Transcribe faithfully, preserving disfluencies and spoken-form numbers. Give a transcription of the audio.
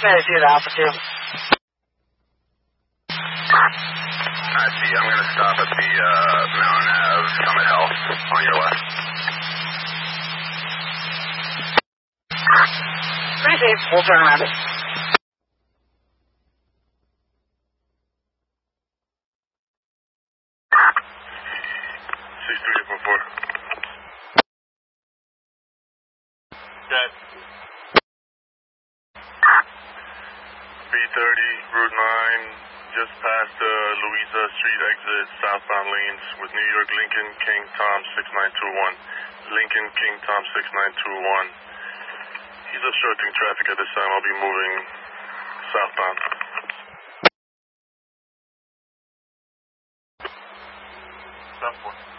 Mayday two to Alpha two. I see. I'm going to stop at the uh, Mountain Ave Summit Hill on your left. Received. We'll turn around it. six three four four. Got B thirty, Route nine, just past the uh, Louisa Street exit, southbound lanes with New York Lincoln King Tom six nine two one. Lincoln King Tom six nine two one. He's obstructing traffic at this time. I'll be moving southbound. Southbound.